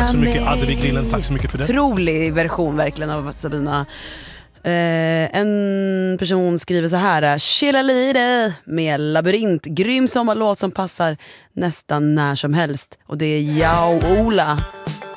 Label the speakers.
Speaker 1: Tack så mycket Adde Grillen, tack så mycket för det.
Speaker 2: Otrolig version verkligen av Sabina. En person skriver så här: chilla lite med Labyrint, grym sommarlåt som passar nästan när som helst. Och det är jag och Ola.